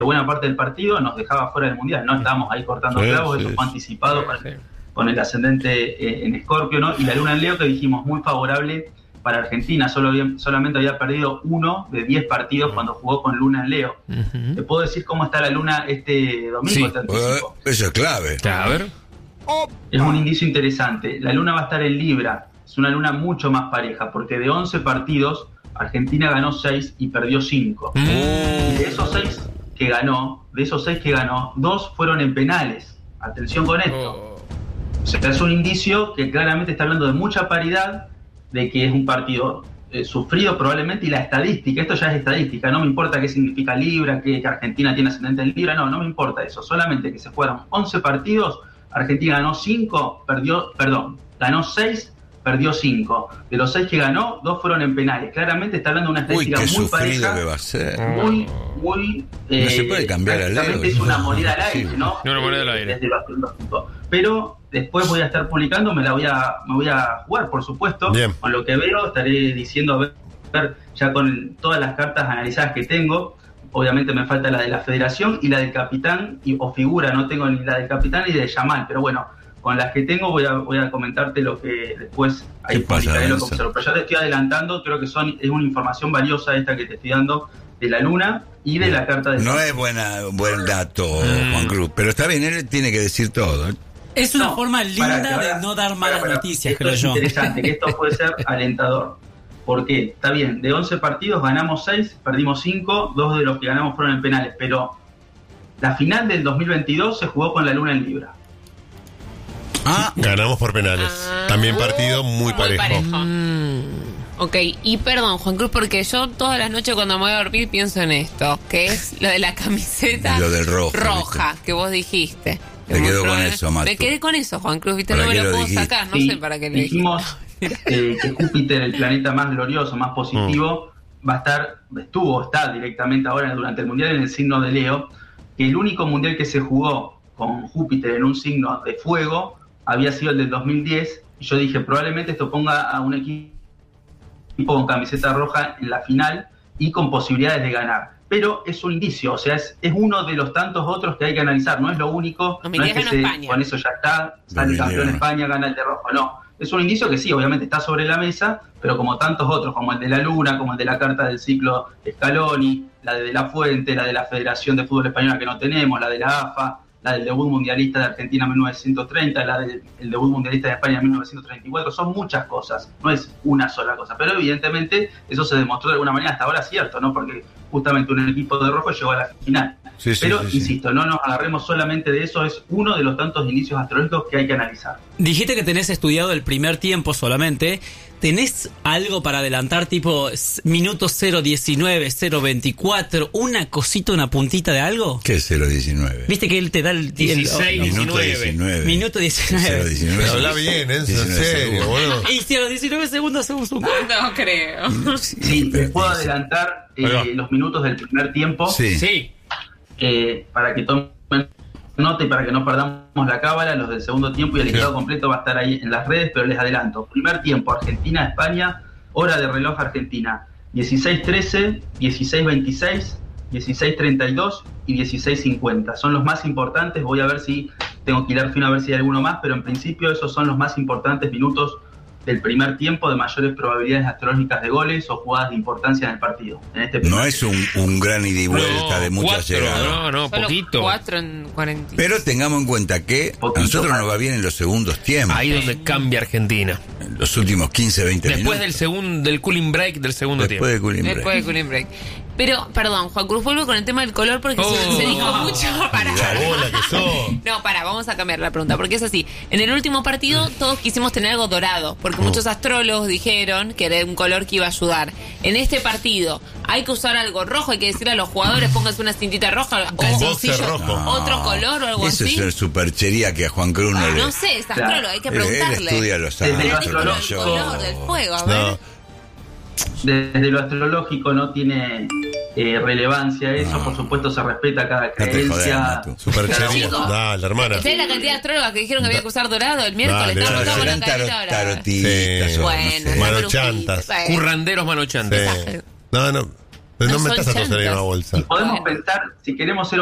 buena parte del partido nos dejaba fuera del Mundial. No estábamos ahí cortando clavos, eso fue anticipado con el ascendente en Escorpio, ¿no? Y la luna en Leo, que dijimos muy favorable para Argentina. Solamente había perdido 1 de 10 partidos cuando jugó con luna en Leo. ¿Te puedo decir cómo está la luna este domingo? Sí, eso es clave. A ver. Es un indicio interesante. La luna va a estar en Libra. Es una luna mucho más pareja, porque de 11 partidos, Argentina ganó 6 y perdió 5. Y de esos 6 que ganó, 2 fueron en penales. Atención con esto. O sea, es un indicio que claramente está hablando de mucha paridad, de que es un partido sufrido probablemente, y la estadística, esto ya es estadística, no me importa qué significa Libra, que Argentina tiene ascendente en Libra, no me importa eso, solamente que se fueron 11 partidos, Argentina ganó 6, perdió 5. De los 6 que ganó, 2 fueron en penales. Claramente está hablando de una estadística muy pareja. Que va a ser. Muy no se puede cambiar al Leo. Es una moneda al aire, ¿no? Una moneda al aire. Desde lo astrológico. Pero después voy a estar publicando, me voy a jugar, por supuesto. Bien. Con lo que veo, estaré diciendo, a ver, ya con todas las cartas analizadas que tengo. Obviamente me falta la de la Federación y la del capitán o figura, no tengo ni la del capitán ni de Yamal, pero bueno, con las que tengo voy a comentarte lo que después ahí publicaré lo que observo. Pero ya te estoy adelantando, creo que es una información valiosa esta que te estoy dando de la luna y de la carta de... No es buen dato, Juan Cruz, pero está bien, él tiene que decir todo. Es una forma linda de no dar malas noticias, creo yo. Es interesante, que esto puede ser alentador. Porque, está bien, de 11 partidos ganamos 6, perdimos 5, 2 de los que ganamos fueron en penales, pero la final del 2022 se jugó con la luna en Libra. Ganamos por penales. También partido muy parejo. Ok, y perdón, Juan Cruz, porque yo todas las noches cuando me voy a dormir pienso en esto, que es lo de la camiseta lo del roja, que vos dijiste. Me quedo con eso, Mato. Me quedé con eso, Juan Cruz, ¿viste? No me lo puedo sacar, no sé para qué le dijimos que Júpiter, el planeta más glorioso, más positivo, está directamente ahora durante el Mundial en el signo de Leo, que el único Mundial que se jugó con Júpiter en un signo de fuego había sido el del 2010, y yo dije, probablemente esto ponga a un equipo con camiseta roja en la final y con posibilidades de ganar. Pero es un indicio, o sea, es uno de los tantos otros que hay que analizar, no es lo único, no es que con eso ya está, sale campeón España, gana el de rojo, no. Es un indicio que sí, obviamente está sobre la mesa, pero como tantos otros, como el de la Luna, como el de la carta del ciclo Scaloni, la de la Fuente, la de la Federación de Fútbol Española que no tenemos, la de la AFA, la del debut mundialista de Argentina en 1930, la del debut mundialista de España en 1934, son muchas cosas, no es una sola cosa, pero evidentemente eso se demostró de alguna manera hasta ahora cierto, ¿no? Porque justamente un equipo de rojo llegó a la final. Pero insisto, no nos agarremos solamente de eso, es uno de los tantos indicios astrológicos que hay que analizar. Dijiste que tenés estudiado el primer tiempo solamente. ¿Tenés algo para adelantar, tipo minuto 0.19, 0.24, una cosita, una puntita de algo? ¿Qué es 0.19? Viste que él te da el 16, minuto 19. Minuto 19. 19. Habla bien, en serio, boludo. Y si a los 19 segundos hacemos un... No creo. Sí, te puedo adelantar los minutos del primer tiempo. Sí. Para que tomen nota y para que no perdamos la cábala, los del segundo tiempo y el listado completo va a estar ahí en las redes, pero les adelanto. Primer tiempo, Argentina-España, hora de reloj Argentina, 16:13, 16:26, 16:32 y 16:50. Son los más importantes, voy a ver si tengo que hilar fino a ver si hay alguno más, pero en principio esos son los más importantes minutos del primer tiempo, de mayores probabilidades astrológicas de goles o jugadas de importancia en el partido. En este no es un gran ida y vuelta de muchas llegadas. No, solo poquito. 4 en 40. Pero tengamos en cuenta que a nosotros nos va bien en los segundos tiempos. Ahí donde cambia Argentina. En los últimos 15, 20 Después minutos. del cooling break del segundo tiempo. Después del cooling break. Pero, perdón, Juan Cruz, vuelvo con el tema del color porque se dijo mucho. La bola que sos. No, vamos a cambiar la pregunta, porque es así. En el último partido todos quisimos tener algo dorado, porque muchos astrólogos dijeron que era un color que iba a ayudar. En este partido hay que usar algo rojo, hay que decirle a los jugadores pónganse una cintita roja o boxer rojo. Otro color o algo eso así. Eso es superchería que a Juan Cruz no le... No sé, es astrólogo, hay que preguntarle. Él estudia los astros. El color del fuego, a ver. Desde lo astrológico no tiene relevancia eso, por supuesto se respeta cada creencia. Superchería. Dale, hermana. ¿Sabes la cantidad de astrólogas que dijeron que había que usar dorado el miércoles? Dale, serán tarotistas. Bueno, manochantas. Curranderos manochantes. No. No son metas a todos en la chantas. misma bolsa. Y podemos pensar, si queremos ser